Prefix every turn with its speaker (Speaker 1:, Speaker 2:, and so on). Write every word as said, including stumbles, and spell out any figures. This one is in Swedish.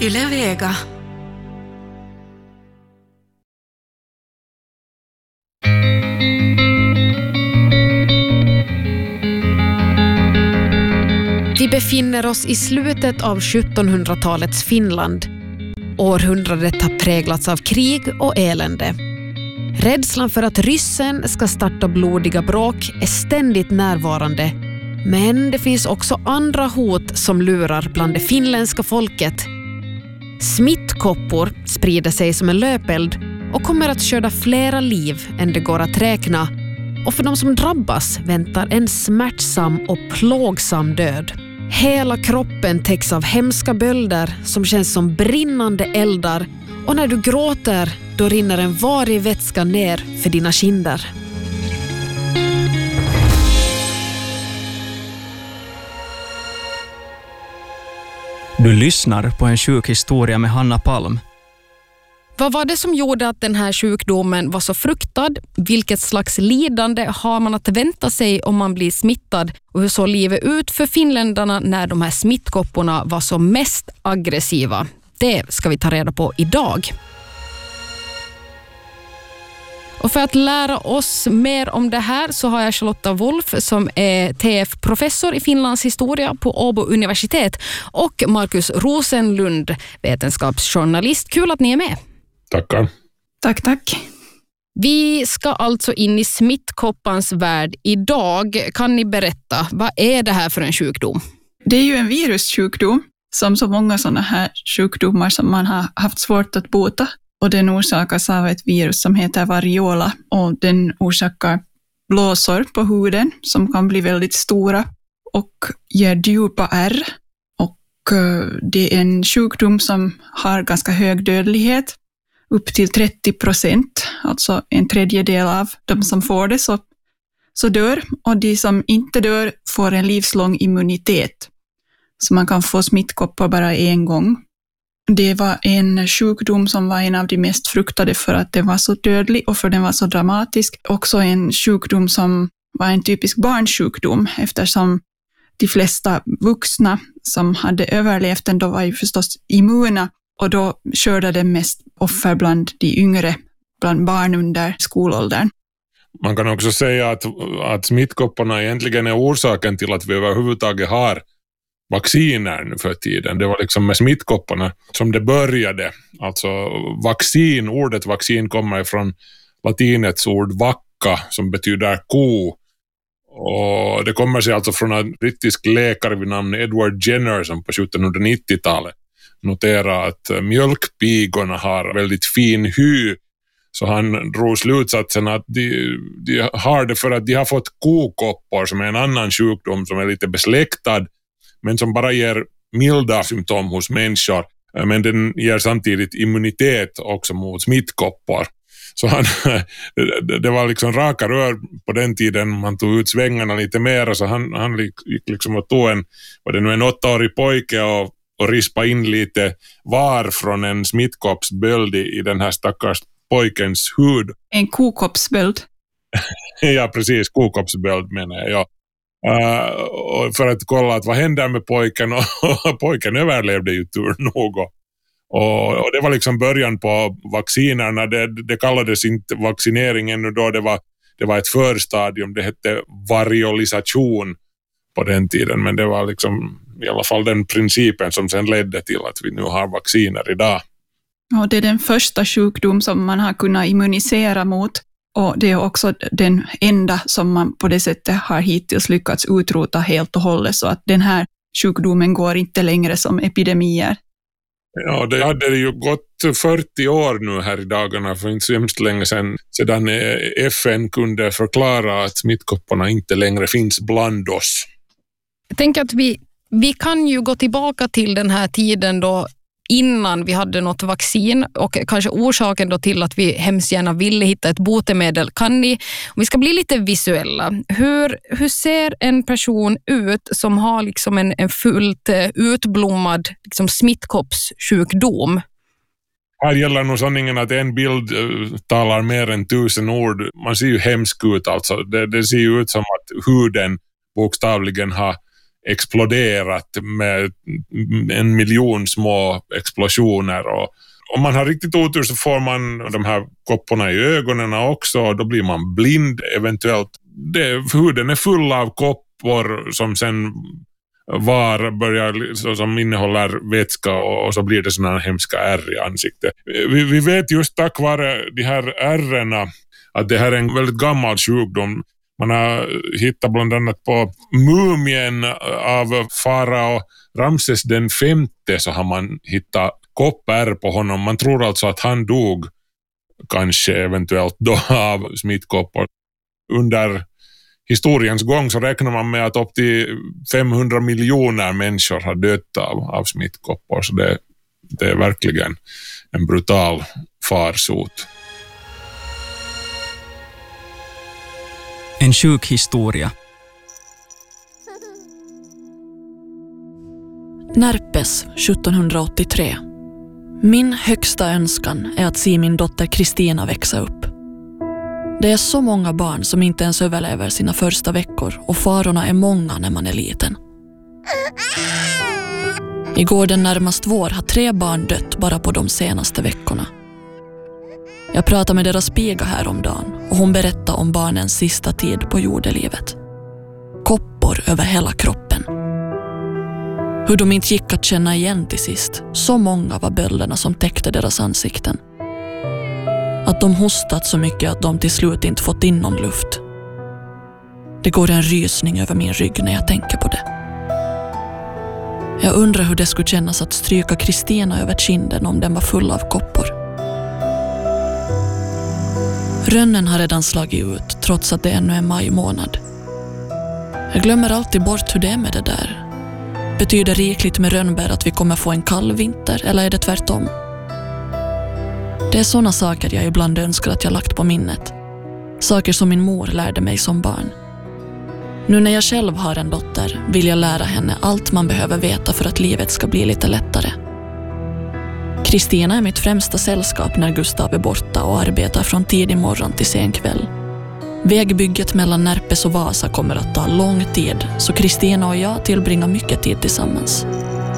Speaker 1: Yle Vega.
Speaker 2: Vi befinner oss i slutet av sjuttonhundratalets Finland. Århundradet har präglats av krig och elände. Rädslan för att ryssen ska starta blodiga bråk är ständigt närvarande. Men det finns också andra hot som lurar bland det finländska folket. Smittkoppor sprider sig som en löpeld och kommer att skörda flera liv än det går att räkna. Och för de som drabbas väntar en smärtsam och plågsam död. Hela kroppen täcks av hemska bölder som känns som brinnande eldar. Och när du gråter, då rinner en varig vätska ner för dina kinder.
Speaker 3: Du lyssnar på en sjuk historia med Hanna Palm.
Speaker 2: Vad var det som gjorde att den här sjukdomen var så fruktad? Vilket slags lidande har man att vänta sig om man blir smittad? Och hur såg livet ut för finländarna när de här smittkopporna var som mest aggressiva? Det ska vi ta reda på idag. Och för att lära oss mer om det här så har jag Charlotta Wolf som är T F-professor i Finlands historia på Åbo universitet och Markus Rosenlund, vetenskapsjournalist. Kul att ni är med.
Speaker 4: Tackar.
Speaker 5: Tack, tack.
Speaker 2: Vi ska alltså in i smittkoppans värld idag. Kan ni berätta, vad är det här för en sjukdom?
Speaker 5: Det är ju en virussjukdom, som så många sådana här sjukdomar som man har haft svårt att bota. Och den orsakas av ett virus som heter variola och den orsakar blåsor på huden som kan bli väldigt stora och ger djupa ärr. Och det är en sjukdom som har ganska hög dödlighet, upp till trettio procent, alltså en tredjedel av de som får det så, så dör. Och de som inte dör får en livslång immunitet, så man kan få smittkoppor bara en gång. Det var en sjukdom som var en av de mest fruktade för att den var så dödlig och för den var så dramatisk. Också en sjukdom som var en typisk barnsjukdom eftersom de flesta vuxna som hade överlevt den då var ju förstås immuna och då skördade mest offer bland de yngre, bland barn under skolåldern.
Speaker 4: Man kan också säga att, att smittkopporna egentligen är orsaken till att vi överhuvudtaget har vacciner nu för tiden. Det var liksom med smittkopporna som det började. Alltså vaccin, ordet vaccin kommer ifrån latinets ord vacca som betyder ko. Och det kommer sig alltså från en brittisk läkare vid namn Edward Jenner som på sjuttonhundranittiotalet noterade att mjölkpigorna har väldigt fin hy. Så han drog slutsatsen att de, de har det för att de har fått kokoppor som är en annan sjukdom som är lite besläktad men som bara ger milda symptom hos människor. Men den ger samtidigt immunitet också mot smittkoppor. Så han, det var liksom raka rör på den tiden man tog ut svängarna lite mer. Så han, han gick liksom och tog en, var det nu en åttaårig pojke och, och rispa in lite var från en smittkoppsböld i, i den här stackars pojkens hud.
Speaker 5: En kokoppsböld?
Speaker 4: Ja, precis. Kokoppsböld menar jag, ja. Uh, för att kolla att vad händer med pojken och, och pojken överlevde ju tur nog och, och det var liksom början på vaccinerna. Det, det kallades inte vaccinering ännu då, det var, det var ett förstadium, det hette variolisation på den tiden, men det var liksom i alla fall den principen som sen ledde till att vi nu har vacciner idag.
Speaker 5: Och det är den första sjukdom som man har kunnat immunisera mot. Och det är också den enda som man på det sättet har hittills lyckats utrota helt och hållet, så att den här sjukdomen går inte längre som epidemier.
Speaker 4: Ja, det hade ju gått fyrtio år nu här i dagarna, för inte så hemskt länge sedan, sedan F N kunde förklara att smittkopporna inte längre finns bland oss.
Speaker 2: Jag tänker att vi, vi kan ju gå tillbaka till den här tiden då innan vi hade något vaccin och kanske orsaken då till att vi hemskt gärna ville hitta ett botemedel. Kan ni, om vi ska bli lite visuella, hur, hur ser en person ut som har liksom en, en fullt utblommad liksom smittkoppssjukdom?
Speaker 4: Här gäller nog sanningen att en bild uh, talar mer än tusen ord. Man ser ju hemskt ut alltså. Det, det ser ju ut som att huden bokstavligen har exploderat med en miljon små explosioner. Och om man har riktigt otur så får man de här kopporna i ögonen också, och då blir man blind eventuellt. Det, huden är full av koppor som sen var börjar, så, som innehåller vätska, och, och så blir det sådana hemska ärr i ansiktet. Vi, vi vet just tack vare de här ärrena att det här är en väldigt gammal sjukdom. Man har hittat bland annat på mumien av farao Ramses den femte, så har man hittat koppär på honom. Man tror alltså att han dog kanske eventuellt då av smittkoppor. Under historiens gång så räknar man med att upp till femhundra miljoner människor har dött av, av smittkoppor. Så det, det är verkligen en brutal farsot.
Speaker 3: En sjuk historia.
Speaker 1: Närpes sjuttonhundraåttiotre. Min högsta önskan är att se min dotter Kristina växa upp. Det är så många barn som inte ens överlever sina första veckor, och farorna är många när man är liten. Igår den närmast vår har tre barn dött bara på de senaste veckorna. Jag pratade med deras piga häromdagen, och hon berättade om barnens sista tid på jordelivet. Koppor över hela kroppen. Hur de inte gick att känna igen till sist. Så många var bölderna som täckte deras ansikten. Att de hostat så mycket att de till slut inte fått in någon luft. Det går en rysning över min rygg när jag tänker på det. Jag undrar hur det skulle kännas att stryka Kristina över kinden om den var full av koppor. Rönnen har redan slagit ut trots att det ännu är maj månad. Jag glömmer alltid bort hur det är med det där. Betyder rikligt med rönnbär att vi kommer få en kall vinter, eller är det tvärtom? Det är sådana saker jag ibland önskar att jag lagt på minnet. Saker som min mor lärde mig som barn. Nu när jag själv har en dotter vill jag lära henne allt man behöver veta för att livet ska bli lite lättare. Kristina är mitt främsta sällskap när Gustav är borta och arbetar från tidig morgon till sen kväll. Vägbygget mellan Närpes och Vasa kommer att ta lång tid, så Kristina och jag tillbringar mycket tid tillsammans.